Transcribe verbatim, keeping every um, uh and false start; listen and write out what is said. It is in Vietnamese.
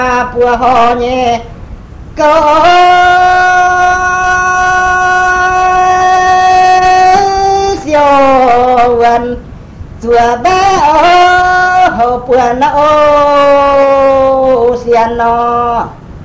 bùa hồ nhẹ có siêu gần chùa bé ô hồ bùa nó ô xiên nó